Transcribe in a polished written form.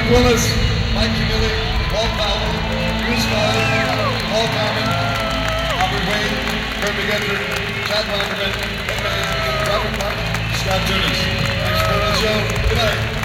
Willis, Mike Chivilli, Paul Fowler, Bruce Fowler, Paul Carmen, Albert Wade, Kurt McGether, Chad Wonderman, Ed Manning, Robert Clark, Scott Tunis. Thanks for coming on the show. Good night.